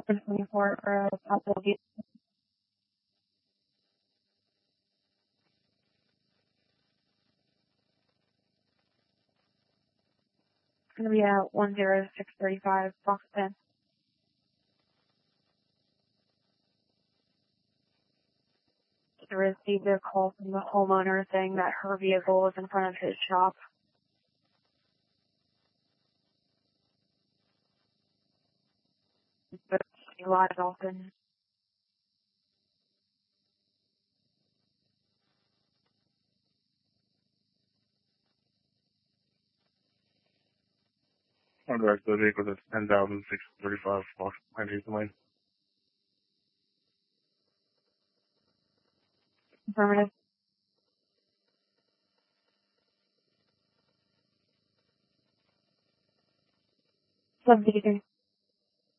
24 for a possibility. It's going to be at 10635 Fox 10. I received a call from the homeowner saying that her vehicle was in front of his shop. But she lies often. On the rest of the vehicle, that's 10,635 Fox 19 Lane. Affirmative. Subdivision.